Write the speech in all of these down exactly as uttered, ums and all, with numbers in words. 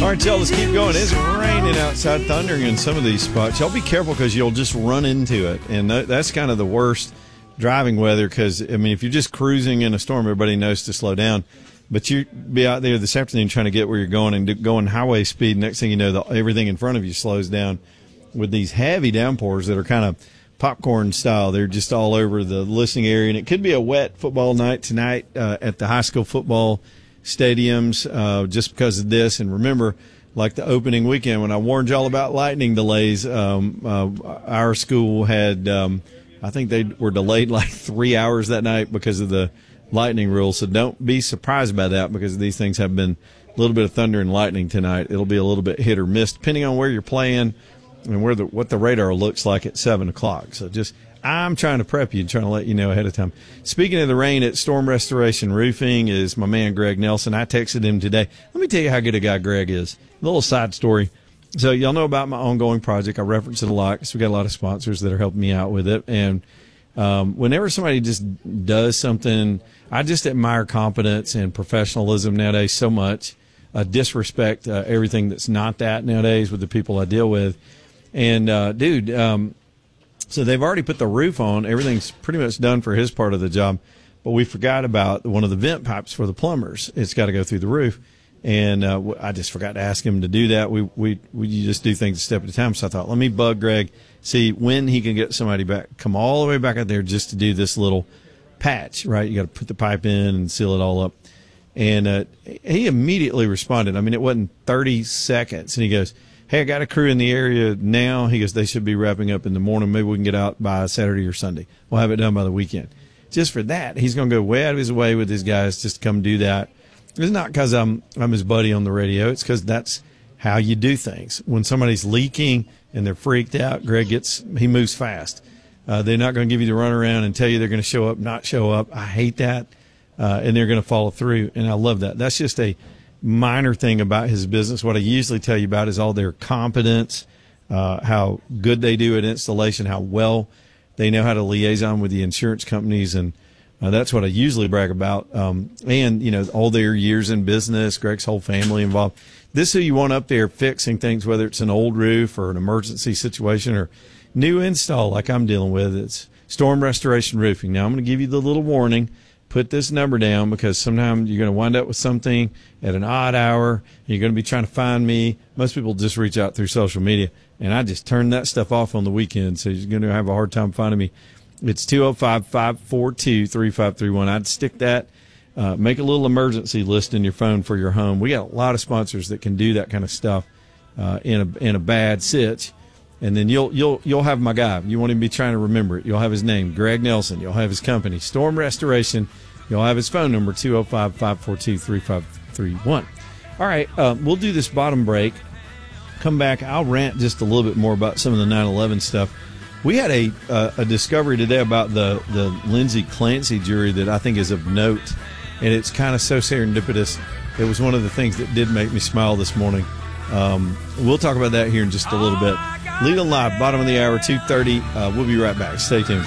All right, y'all, let's keep going. It's raining outside, thundering in some of these spots. Y'all be careful because you'll just run into it. And that, that's kind of the worst driving weather because, I mean, if you're just cruising in a storm, everybody knows to slow down. But you be out there this afternoon trying to get where you're going and going highway speed. Next thing you know, the, everything in front of you slows down with these heavy downpours that are kind of popcorn style. They're just all over the listening area. And it could be a wet football night tonight uh, at the high school football stadiums uh, just because of this. And remember, like the opening weekend when I warned y'all about lightning delays, um, uh, our school had, um, I think they were delayed like three hours that night because of the lightning rule. So don't be surprised by that because these things have been a little bit of thunder and lightning tonight. It'll be a little bit hit or miss depending on where you're playing and where the what the radar looks like at seven o'clock. So just I'm trying to prep you and trying to let you know ahead of time. Speaking of the rain at Storm Restoration Roofing is my man Greg Nelson. I texted him today. Let me tell you how good a guy Greg is. A little side story. So y'all know about my ongoing project. I reference it a lot because we got a lot of sponsors that are helping me out with it. And um, whenever somebody just does something, I just admire competence and professionalism nowadays so much. Uh, disrespect uh, everything that's not that nowadays with the people I deal with. And, uh, dude, um, so they've already put the roof on. Everything's pretty much done for his part of the job. But we forgot about one of the vent pipes for the plumbers. It's got to go through the roof. And uh, I just forgot to ask him to do that. We, we we just do things a step at a time. So I thought, let me bug Greg, see when he can get somebody back, come all the way back out there just to do this little patch, right? You got to put the pipe in and seal it all up. And uh, he immediately responded. I mean, it wasn't thirty seconds. And he goes, hey, I got a crew in the area now. He goes, they should be wrapping up in the morning. Maybe we can get out by Saturday or Sunday. We'll have it done by the weekend. Just for that, he's going to go way out of his way with his guys just to come do that. It's not because I'm I'm his buddy on the radio. It's because that's how you do things. When somebody's leaking and they're freaked out, Greg gets he moves fast. Uh, they're not going to give you the runaround and tell you they're going to show up, not show up. I hate that, uh, and they're going to follow through, and I love that. That's just a minor thing about his business. What I usually tell you about is all their competence, uh, how good they do at installation, how well they know how to liaison with the insurance companies, and Uh, that's what I usually brag about. Um, and, you know, all their years in business, Greg's whole family involved. This is who you want up there fixing things, whether it's an old roof or an emergency situation or new install like I'm dealing with. It's Storm Restoration Roofing. Now, I'm going to give you the little warning. Put this number down because sometimes you're going to wind up with something at an odd hour. You're going to be trying to find me. Most people just reach out through social media, and I just turn that stuff off on the weekend, so you're going to have a hard time finding me. It's two oh five, five four two, three five three one. I'd stick that, uh, make a little emergency list in your phone for your home. We got a lot of sponsors that can do that kind of stuff uh, in a in a bad sitch. And then you'll you'll you'll have my guy. You won't even be trying to remember it. You'll have his name, Greg Nelson. You'll have his company, Storm Restoration. You'll have his phone number, two oh five, five four two, three five three one. All right, uh, we'll do this bottom break. Come back. I'll rant just a little bit more about some of the nine eleven stuff. We had a uh, a discovery today about the, the Lindsay Clancy jury that I think is of note, and it's kind of so serendipitous. It was one of the things that did make me smile this morning. Um, we'll talk about that here in just a little bit. Lead on Live, bottom of the hour, two thirty. Uh, we'll be right back. Stay tuned.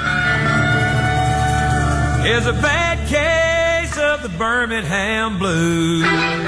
Here's a bad case of the Birmingham Blues.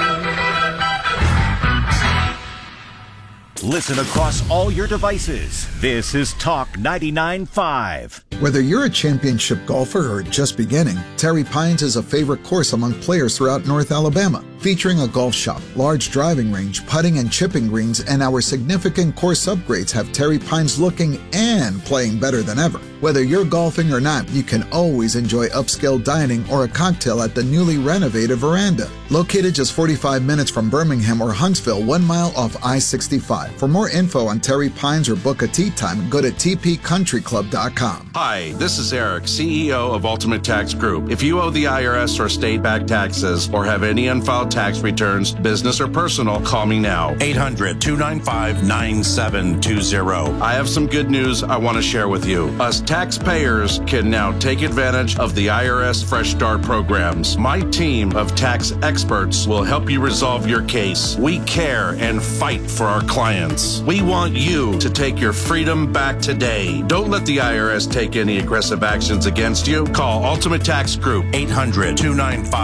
Listen across all your devices. This is Talk ninety-nine point five. Whether you're a championship golfer or just beginning, Terry Pines is a favorite course among players throughout North Alabama. Featuring a golf shop, large driving range, putting and chipping greens, and our significant course upgrades have Terry Pines looking and playing better than ever. Whether you're golfing or not, you can always enjoy upscale dining or a cocktail at the newly renovated Veranda. Located just forty-five minutes from Birmingham or Huntsville, one mile off I sixty-five. For more info on Terry Pines or book a tee time, go to t p country club dot com. Hi, this is Eric, C E O of Ultimate Tax Group. If you owe the I R S or state-backed taxes or have any unfiled tax returns, business or personal, call me now. eight hundred, two nine five, nine seven two zero. I have some good news I want to share with you. Us taxpayers can now take advantage of the I R S Fresh Start programs. My team of tax experts will help you resolve your case. We care and fight for our clients. We want you to take your freedom back today. Don't let the I R S take any aggressive actions against you. Call Ultimate Tax Group. eight hundred, two nine five